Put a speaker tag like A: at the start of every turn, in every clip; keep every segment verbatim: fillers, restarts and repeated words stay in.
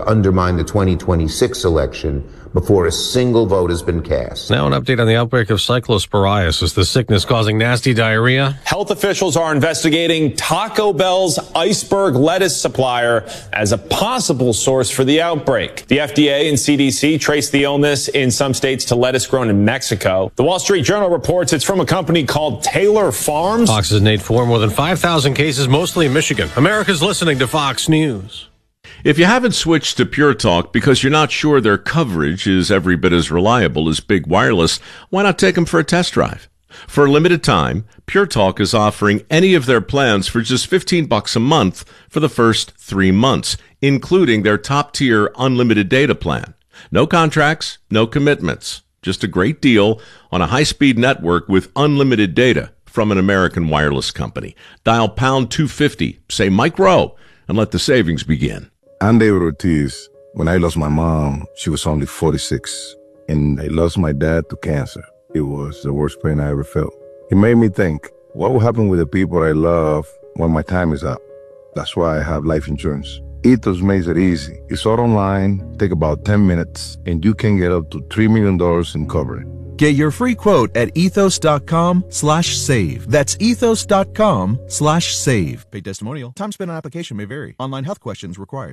A: undermine the twenty twenty-six election before a single vote has been cast.
B: Now an update on the outbreak of cyclosporiasis, the sickness causing nasty diarrhea.
C: Health officials are investigating Taco Bell's iceberg lettuce supplier as a possible source for the outbreak. The F D A and C D C traced the illness in some states to lettuce grown in Mexico. The Wall Street Journal reports it's from a company called Taylor Farms.
B: Fox's Nate Four, more than five thousand cases, mostly in Michigan. America's listening to Fox News.
D: If you haven't switched to Pure Talk because you're not sure their coverage is every bit as reliable as Big Wireless, why not take them for a test drive? For a limited time, Pure Talk is offering any of their plans for just fifteen bucks a month for the first three months, including their top-tier unlimited data plan. No contracts, no commitments. Just a great deal on a high-speed network with unlimited data from an American wireless company. Dial pound two fifty, say Mike Rowe, and let the savings begin.
E: I'm David Ortiz. When I lost my mom, she was only forty-six, and I lost my dad to cancer. It was the worst pain I ever felt. It made me think, what will happen with the people I love when my time is up? That's why I have life insurance. Ethos makes it easy. It's all online, take about ten minutes, and you can get up to three million dollars in coverage.
F: Get your free quote at ethos.com slash save. That's ethos.com slash save. Paid testimonial. Time spent on application may vary. Online health questions required.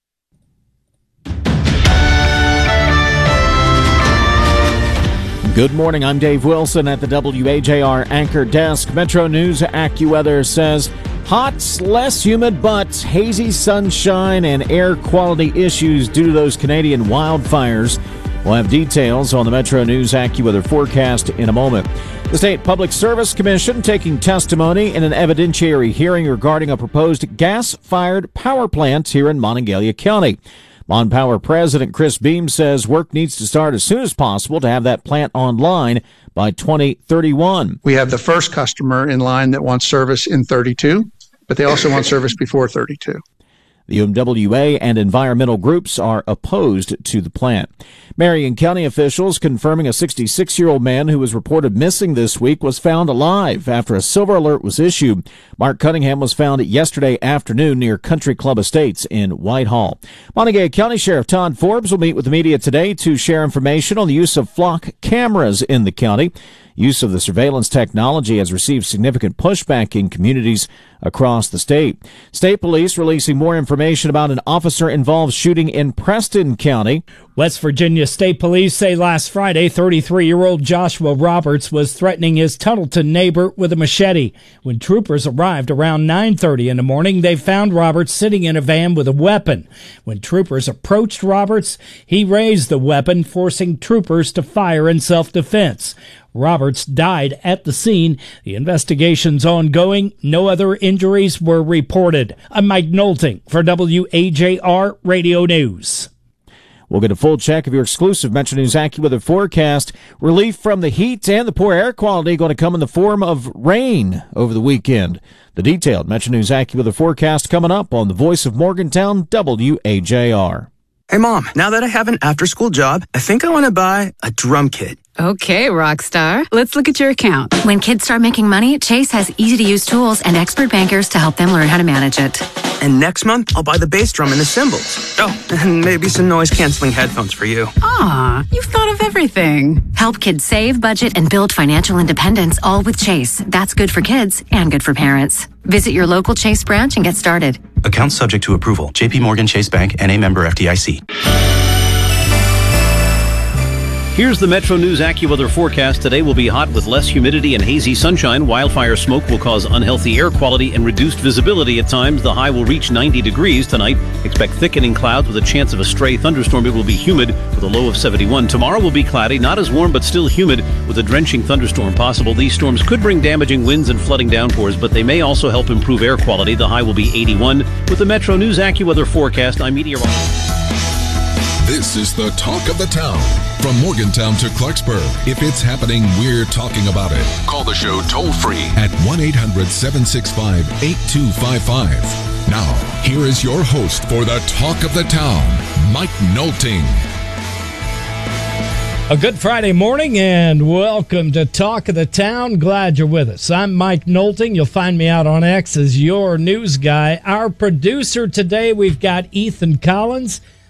G: Good morning, I'm Dave Wilson at the W A J R Anchor Desk. Metro News AccuWeather says hot, less humid, but hazy sunshine and air quality issues due to those Canadian wildfires. We'll have details on the Metro News AccuWeather forecast in a moment. The State Public Service Commission taking testimony in an evidentiary hearing regarding a proposed gas-fired power plant here in Monongalia County. Mon Power President Chris Beam says work needs to start as soon as possible to have that plant online by twenty thirty-one.
H: We have the first customer in line that wants service in thirty-two, but they also want service before thirty-two.
G: The U M W A and environmental groups are opposed to the plant. Marion County officials confirming a sixty-six-year-old man who was reported missing this week was found alive after a silver alert was issued. Mark Cunningham was found yesterday afternoon near Country Club Estates in Whitehall. Montague County Sheriff Todd Forbes will meet with the media today to share information on the use of flock cameras in the county. Use of the surveillance technology has received significant pushback in communities across the state. State police releasing more information about an officer-involved shooting in Preston County.
I: West Virginia State Police say last Friday, thirty-three-year-old Joshua Roberts was threatening his Tunnelton neighbor with a machete. When troopers arrived around nine thirty in the morning, they found Roberts sitting in a van with a weapon. When troopers approached Roberts, he raised the weapon, forcing troopers to fire in self-defense. Roberts died at the scene. The investigation's ongoing. No other injuries were reported. I'm Mike Nolting for W A J R Radio News.
G: We'll get a full check of your exclusive Metro News AccuWeather forecast. Relief from the heat and the poor air quality going to come in the form of rain over the weekend. The detailed Metro News AccuWeather forecast coming up on the Voice of Morgantown, W A J R.
J: Hey, Mom, now that I have an after-school job, I think I want to buy a drum kit.
K: Okay, Rockstar. Let's look at your account. When kids start making money, Chase has easy-to-use tools and expert bankers to help them learn how to manage it.
J: And next month, I'll buy the bass drum and the cymbals. Oh, and maybe some noise-canceling headphones for you.
K: Aw, you've thought of everything. Help kids save, budget, and build financial independence, all with Chase. That's good for kids and good for parents. Visit your local Chase branch and get started.
L: Account subject to approval. J P Morgan Chase Bank, N A member F D I C.
M: Here's the Metro News AccuWeather forecast. Today will be hot with less humidity and hazy sunshine. Wildfire smoke will cause unhealthy air quality and reduced visibility at times. The high will reach ninety degrees tonight. Expect thickening clouds with a chance of a stray thunderstorm. It will be humid with a low of seventy-one. Tomorrow will be cloudy, not as warm but still humid with a drenching thunderstorm possible. These storms could bring damaging winds and flooding downpours, but they may also help improve air quality. The high will be eighty-one. With the Metro News AccuWeather forecast, I'm meteorologist.
N: This is the talk of the town. From Morgantown to Clarksburg, if it's happening, we're talking about it. Call the show toll-free at one eight hundred seven six five eight two five five. Now, here is your host for the talk of the town, Mike Nolting.
I: A good Friday morning and welcome to Talk of the Town. Glad you're with us. I'm Mike Nolting. You'll find me out on X as your news guy. Our producer today, we've got Ethan Collins.